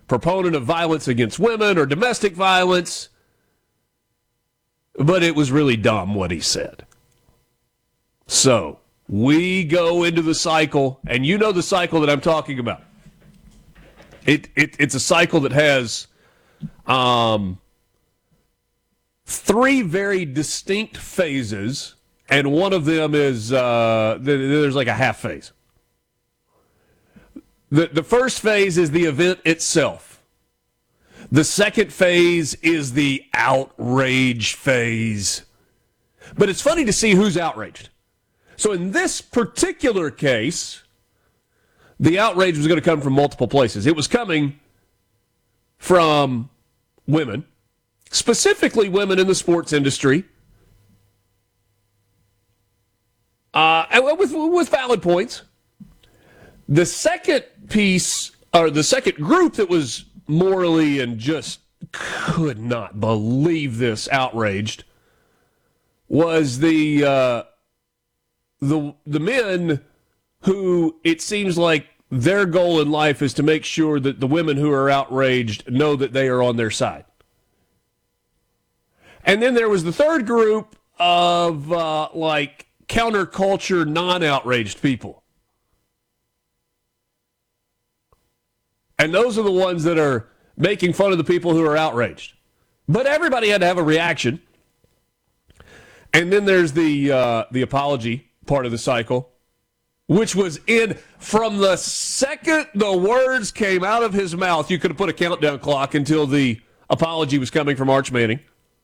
proponent of violence against women or domestic violence, but it was really dumb what he said. So we go into the cycle, and you know the cycle that I'm talking about. It's a cycle that has three very distinct phases, and one of them is there's like a half phase. The first phase is the event itself. The second phase is the outrage phase. But it's funny to see who's outraged. So in this particular case, the outrage was going to come from multiple places. It was coming from women, specifically women in the sports industry, and with valid points. The second piece, or the second group that was morally and just could not believe this outraged, was the men who it seems like their goal in life is to make sure that the women who are outraged know that they are on their side. And then there was the third group of like counterculture, non-outraged people. And those are the ones that are making fun of the people who are outraged. But everybody had to have a reaction. And then there's the apology part of the cycle, which was in from the second the words came out of his mouth. You could have put a countdown clock until the apology was coming from Arch Manning.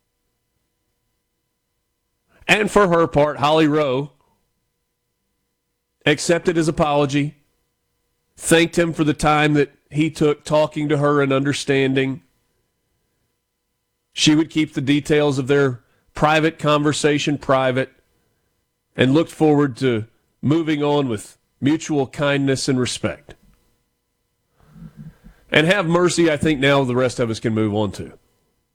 And for her part, Holly Rowe accepted his apology, thanked him for the time that he took talking to her and understanding. She would keep the details of their private conversation private and looked forward to moving on with mutual kindness and respect. And have mercy, I think now the rest of us can move on to.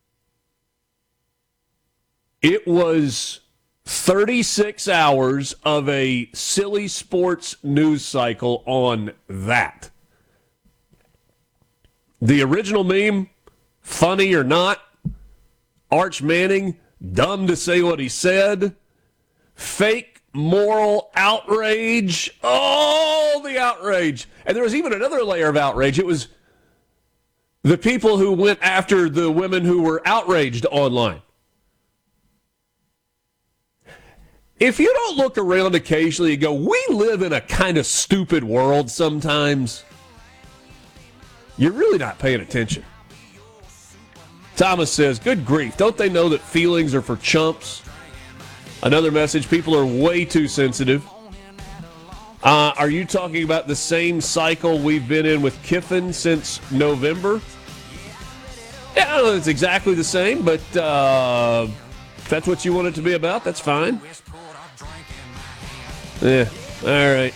It was 36 hours of a silly sports news cycle on that. The original meme, funny or not, Arch Manning, dumb to say what he said, fake moral outrage, all the outrage. And there was even another layer of outrage. It was the people who went after the women who were outraged online. If you don't look around occasionally and go, we live in a kind of stupid world sometimes, you're really not paying attention. Thomas says, good grief, don't they know that feelings are for chumps? Another message, people are way too sensitive. Are you talking about the same cycle we've been in with Kiffin since November? Yeah, I don't know if it's exactly the same, but if that's what you want it to be about, that's fine. Yeah, all right.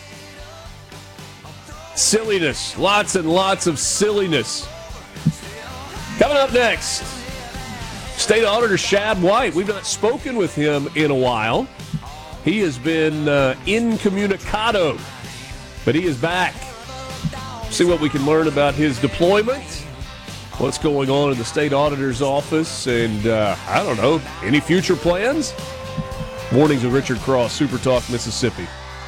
Silliness. Lots and lots of silliness. Coming up next, State Auditor Shad White. We've not spoken with him in a while. He has been incommunicado, but he is back. See what we can learn about his deployment, what's going on in the State Auditor's office, and I don't know, any future plans? Mornings with Richard Cross, Super Talk, Mississippi.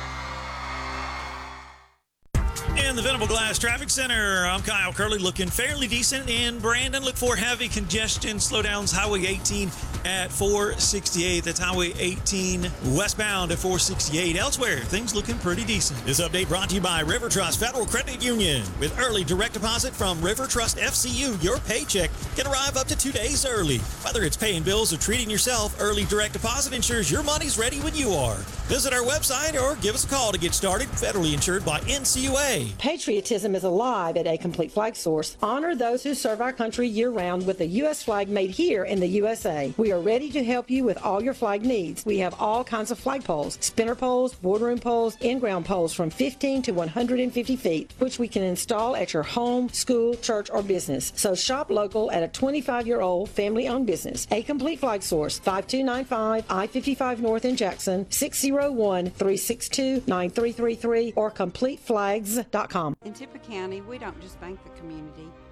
In the Venable Glass Traffic Center, I'm Kyle Curley, looking fairly decent in Brandon. Look for heavy congestion, slowdowns, Highway 18 at 468. That's Highway 18 westbound at 468. Elsewhere, things looking pretty decent. This update brought to you by River Trust Federal Credit Union. With early direct deposit from River Trust FCU, your paycheck can arrive up to 2 days early. Whether it's paying bills or treating yourself, early direct deposit ensures your money's ready when you are. Visit our website or give us a call to get started. Federally insured by NCUA. Patriotism is alive at A Complete Flag Source. Honor those who serve our country year-round with the U.S. flag made here in the USA. We are ready to help you with all your flag needs. We have all kinds of flag poles, spinner poles, boardroom poles, in-ground poles from 15 to 150 feet, which we can install at your home, school, church, or business. So shop local at a 25-year-old family-owned business. A Complete Flag Source, 5295 I-55 North in Jackson, 601-362-9333, or CompleteFlags.com. In Tippah County, we don't just thank the community.